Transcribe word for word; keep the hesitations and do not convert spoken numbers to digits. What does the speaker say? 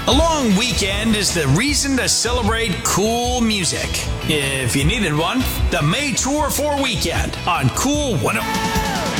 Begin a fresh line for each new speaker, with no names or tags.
A long weekend is the reason to celebrate cool music. If you needed one, the May Tour for Weekend on Cool one oh.